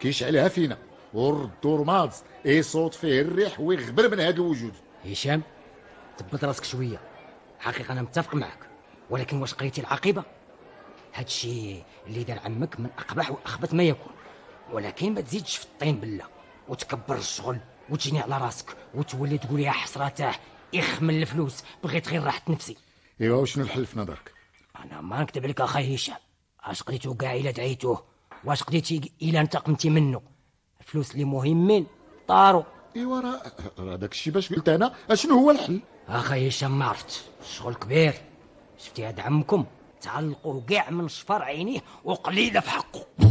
كيشعلها فينا وردو رماز يصوت فيه الريح ويغبر من هذا الوجود. هشام ثبت راسك شويه. حقيقه انا متفق معك، ولكن واش قريتي العاقبه؟ هادشي اللي دار عمك من اقبح واخبث ما يكون، ولكن ما تزيدش في الطين بالله وتكبر الشغل وتجيني على راسك وتولي تقول يا حسرته اخمن الفلوس، بغيت غير راحه نفسي. ايوا وشنو الحل في نظرك؟ انا ما نكتب لك اخي هشام، اش قضيتو كاع الا دعيتوه، واش قضيتي الا انتقمتي منه؟ الفلوس اللي مهمين طاروا. ايوا راه داك الشيء باش قلت انا. اشنو هو الحل؟ اخي هشام ما عرفت، الشغل كبير. شفتي هاد عمكم تعلقوه كاع من شفر عينيه وقليله في حقه.